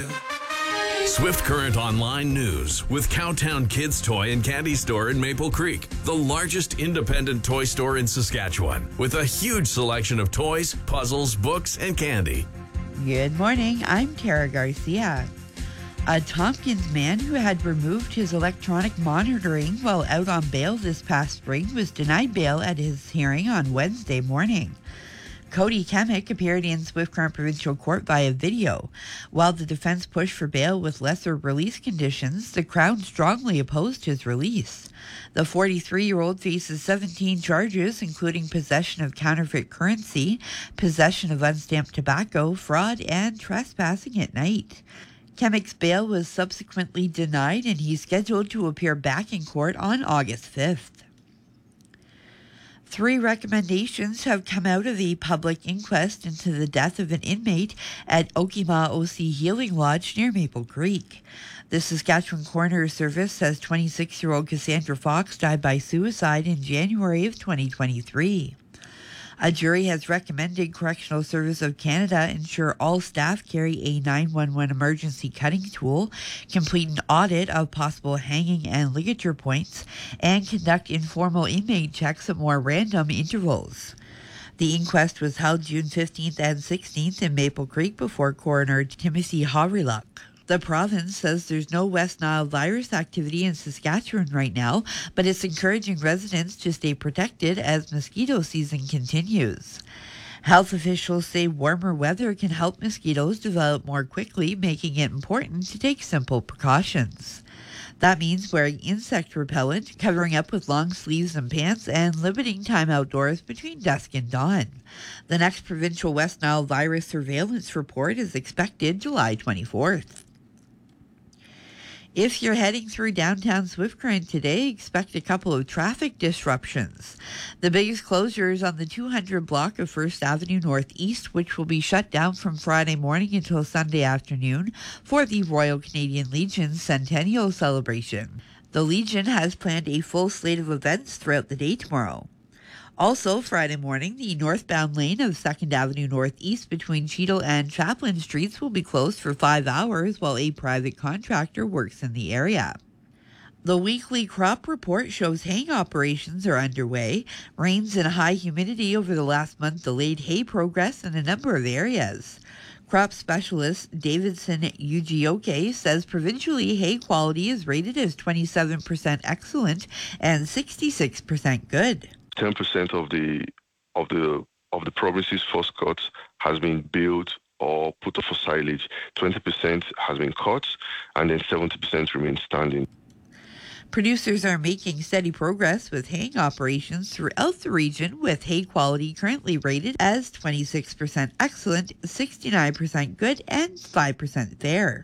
Swift Current Online News with Cowtown Kids Toy and Candy Store in Maple Creek, the largest independent toy store in Saskatchewan, with a huge selection of toys, puzzles, books, and candy. Good morning, I'm Tara Garcia. A Tompkins man who had removed his electronic monitoring while out on bail this past spring was denied bail at his hearing on Wednesday morning. Cody Kemick appeared in Swift Current Provincial Court via video. While the defense pushed for bail with lesser release conditions, the Crown strongly opposed his release. The 43-year-old faces 17 charges, including possession of counterfeit currency, possession of unstamped tobacco, fraud, and trespassing at night. Kemick's bail was subsequently denied, and he's scheduled to appear back in court on August 5th. 3 recommendations have come out of the public inquest into the death of an inmate at Okima OC Healing Lodge near Maple Creek. The Saskatchewan Coroner's Service says 26-year-old Cassandra Fox died by suicide in January of 2023. A jury has recommended Correctional Service of Canada ensure all staff carry a 911 emergency cutting tool, complete an audit of possible hanging and ligature points, and conduct informal inmate checks at more random intervals. The inquest was held June 15th and 16th in Maple Creek before Coroner Timothy Hawryluk. The province says there's no West Nile virus activity in Saskatchewan right now, but it's encouraging residents to stay protected as mosquito season continues. Health officials say warmer weather can help mosquitoes develop more quickly, making it important to take simple precautions. That means wearing insect repellent, covering up with long sleeves and pants, and limiting time outdoors between dusk and dawn. The next provincial West Nile virus surveillance report is expected July 24th. If you're heading through downtown Swift Current today, expect a couple of traffic disruptions. The biggest closure is on the 200 block of First Avenue Northeast, which will be shut down from Friday morning until Sunday afternoon for the Royal Canadian Legion's centennial celebration. The Legion has planned a full slate of events throughout the day tomorrow. Also, Friday morning, the northbound lane of 2nd Avenue Northeast between Cheadle and Chaplin Streets will be closed for 5 hours while a private contractor works in the area. The weekly crop report shows haying operations are underway. Rains and high humidity over the last month delayed hay progress in a number of areas. Crop specialist Davidson Ugioke says provincially hay quality is rated as 27% excellent and 66% good. 10% of the province's first cut has been built or put up for silage. 20% has been cut, and then 70% remains standing. Producers are making steady progress with haying operations throughout the region, with hay quality currently rated as 26% excellent, 69% good, and 5% fair.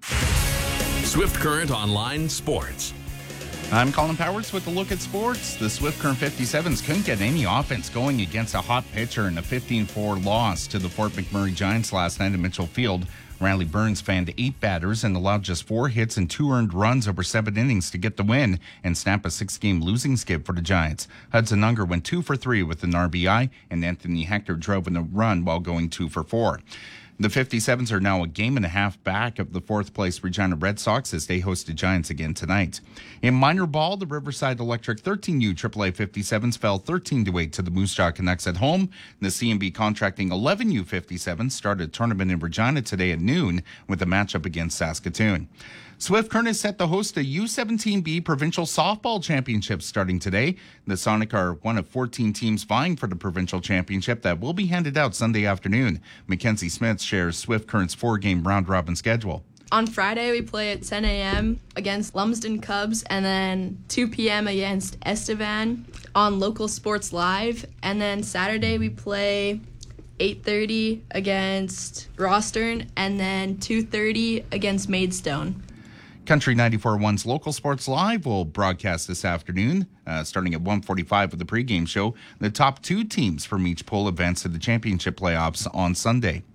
Swift Current Online Sports. I'm Colin Powers with a look at sports. The Swift Current 57s couldn't get any offense going against a hot pitcher in a 15-4 loss to the Fort McMurray Giants last night at Mitchell Field. Riley Burns fanned 8 batters and allowed just 4 hits and 2 earned runs over 7 innings to get the win and snap a 6-game losing skid for the Giants. Hudson Unger went 2 for 3 with an RBI, and Anthony Hector drove in a run while going 2 for 4. The 57s are now a game and a half back of the 4th-place Regina Red Sox as they host the Giants again tonight. In minor ball, the Riverside Electric 13U AAA 57s fell 13-8 to the Moose Jaw Canucks at home. The CMB Contracting 11U 57s started a tournament in Regina today at noon with a matchup against Saskatoon. Swift Current is set to host a U17B Provincial Softball Championship starting today. The Sonic are one of 14 teams vying for the Provincial Championship that will be handed out Sunday afternoon. Mackenzie Smith shares Swift Current's 4-game round-robin schedule. On Friday, we play at 10 a.m. against Lumsden Cubs, and then 2 p.m. against Estevan on Local Sports Live. And then Saturday, we play 8:30 against Rostern, and then 2:30 against Maidstone. Country 94.1's Local Sports Live will broadcast this afternoon, starting at 1:45 with the pregame show. The top 2 teams from each pool advance to the championship playoffs on Sunday.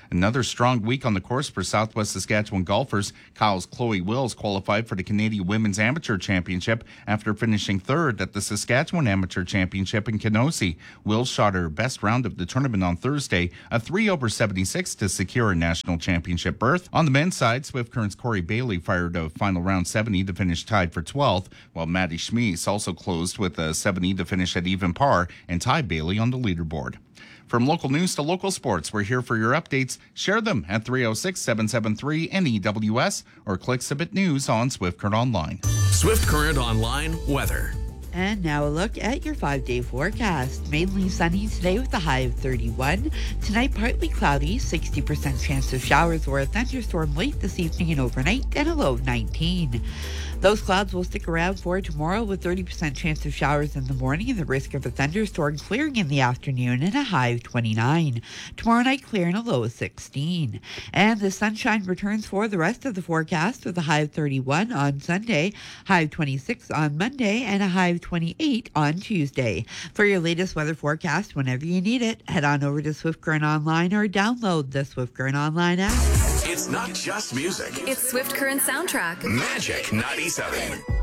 Another strong week on the course for Southwest Saskatchewan golfers. Kyle's Chloe Wills qualified for the Canadian Women's Amateur Championship after finishing third at the Saskatchewan Amateur Championship in Kenosee. Wills shot her best round of the tournament on Thursday, a 3/76 to secure a national championship berth. On the men's side, Swift Current's Corey Bailey fired a final round 70 to finish tied for 12th, while Maddie Schmies also closed with a 70 to finish at even par and tied Bailey on the leaderboard. From local news to local sports, we're here for your updates. Share them at 306-773-NEWS or click Submit News on Swift Current Online. Swift Current Online weather. And now a look at your 5-day forecast. Mainly sunny today with a high of 31. Tonight, partly cloudy, 60% chance of showers or a thunderstorm late this evening and overnight, and a low of 19. Those clouds will stick around for tomorrow with 30% chance of showers in the morning and the risk of a thunderstorm clearing in the afternoon and a high of 29. Tomorrow night, clear and a low of 16. And the sunshine returns for the rest of the forecast with a high of 31 on Sunday, high of 26 on Monday, and a high of 28 on Tuesday. For your latest weather forecast, whenever you need it, head on over to Swift Current Online or download the Swift Current Online app. It's not just music. It's Swift Current Soundtrack. Magic 97.